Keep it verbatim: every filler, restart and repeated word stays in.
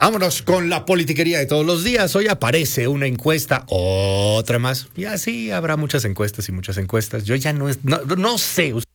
Vámonos con la politiquería de todos los días. Hoy aparece una encuesta, otra más. Y así habrá muchas encuestas y muchas encuestas. Yo ya no, es, no, no sé.